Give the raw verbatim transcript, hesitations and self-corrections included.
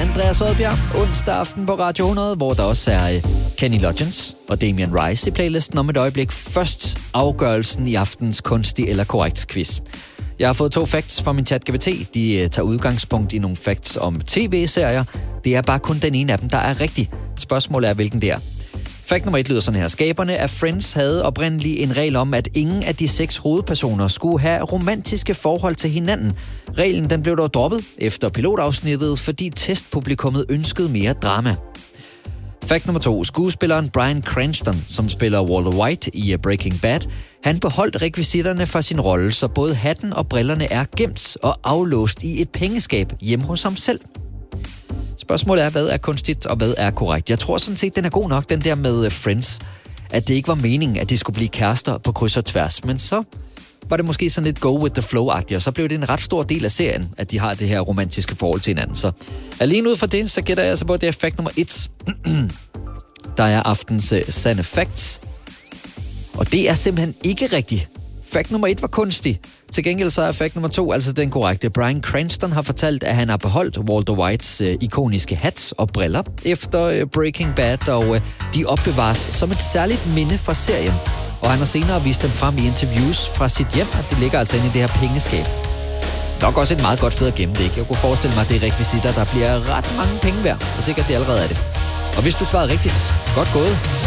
Andreas Oddbjerg, onsdag aften på Radio hundrede, hvor der også er Kenny Loggins og Damien Rice i playlisten om et øjeblik. Først afgørelsen i aftens kunstig eller korrekt quiz. Jeg har fået to facts fra min ChatGPT. De tager udgangspunkt i nogle facts om tv-serier. Det er bare kun den ene af dem, der er rigtig. Spørgsmålet er, hvilken det er. Fact nummer et lyder sådan her. Skaberne af Friends havde oprindeligt en regel om, at ingen af de seks hovedpersoner skulle have romantiske forhold til hinanden. Reglen den blev dog droppet efter pilotafsnittet, fordi testpublikummet ønskede mere drama. Fact nummer to. Skuespilleren Bryan Cranston, som spiller Walter White i Breaking Bad, han beholdt rekvisitterne fra sin rolle, så både hatten og brillerne er gemt og aflåst i et pengeskab hjemme hos ham selv. Spørgsmålet er, hvad er kunstigt, og hvad er korrekt? Jeg tror sådan set, den er god nok, den der med Friends. At det ikke var meningen, at de skulle blive kærester på kryds og tværs. Men så var det måske sådan lidt go with the flow-agtigt, og så blev det en ret stor del af serien, at de har det her romantiske forhold til hinanden. Så alene ud fra det, så gætter jeg altså på, at det er fact nummer et. Der er aftens uh, sande facts. Og det er simpelthen ikke rigtigt. Fact nummer et var kunstig. Til gengæld så er fact nummer to altså den korrekte. Bryan Cranston har fortalt, at han har beholdt Walter Whites øh, ikoniske hat og briller efter øh, Breaking Bad, og øh, de opbevares som et særligt minde fra serien. Og han har senere vist dem frem i interviews fra sit hjem, og det ligger altså inde i det her pengeskab. Nok også et meget godt sted at gemme det, ikke? Jeg kunne forestille mig, at det er rekvisitter, der bliver ret mange penge værd, hvis ikke at det allerede er det. Og hvis du svarede rigtigt, godt gået.